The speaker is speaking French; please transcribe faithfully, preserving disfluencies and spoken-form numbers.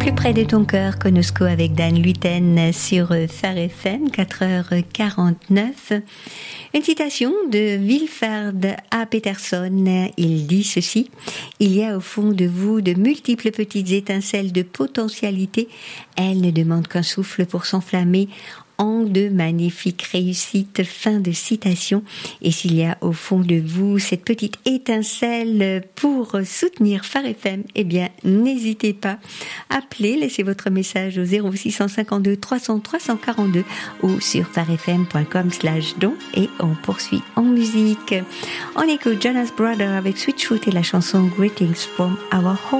Plus près de ton cœur, Konosko avec Dan Luten sur Phare F M, quatre heures quarante-neuf. Une citation de Wilferd A. Peterson. Il dit ceci: il y a au fond de vous de multiples petites étincelles de potentialité. Elles ne demandent qu'un souffle pour s'enflammer en de magnifiques réussites. Fin de citation. Et s'il y a au fond de vous cette petite étincelle pour soutenir Phare F M, eh bien, n'hésitez pas. Appelez, laissez votre message au zéro six cent cinquante-deux trois cents trois cent quarante-deux ou sur pharefm point com slash don et on poursuit en musique. On écoute Jonas Brothers avec Sweet Shoot et la chanson Greetings from Our Home.